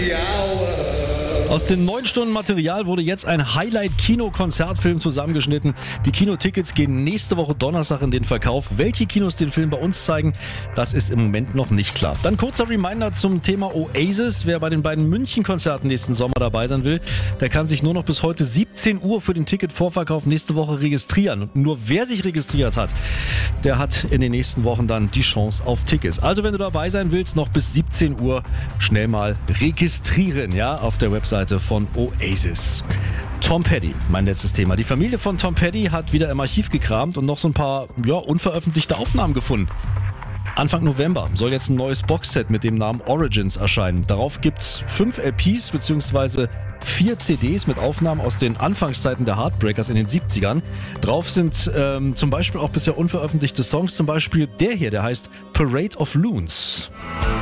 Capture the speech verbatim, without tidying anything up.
Aus den neun Stunden Material wurde jetzt ein Highlight-Kino-Konzertfilm zusammengeschnitten. Die Kinotickets gehen nächste Woche Donnerstag in den Verkauf. Welche Kinos den Film bei uns zeigen, das ist im Moment noch nicht klar. Dann kurzer Reminder zum Thema Oasis. Wer bei den beiden München-Konzerten nächsten Sommer dabei sein will, der kann sich nur noch bis heute siebzehn Uhr für den Ticketvorverkauf nächste Woche registrieren. Und nur wer sich registriert hat, der hat in den nächsten Wochen dann die Chance auf Tickets. Also wenn du dabei sein willst, noch bis siebzehn Uhr schnell mal registrieren, ja, auf der Website von Oasis. Tom Petty, mein letztes Thema. Die Familie von Tom Petty hat wieder im Archiv gekramt und noch so ein paar ja, unveröffentlichte Aufnahmen gefunden. Anfang November soll jetzt ein neues Boxset mit dem Namen Origins erscheinen. Darauf gibt's fünf L Ps bzw. vier C Ds mit Aufnahmen aus den Anfangszeiten der Heartbreakers in den siebzigern. Drauf sind ähm, zum Beispiel auch bisher unveröffentlichte Songs, zum Beispiel der hier, der heißt Parade of Loons.